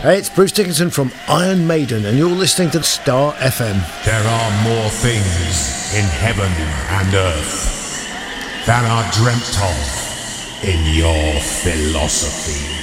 Hey, it's Bruce Dickinson from Iron Maiden, and you're listening to Star FM. There are more things in heaven and earth than are dreamt of in your philosophy.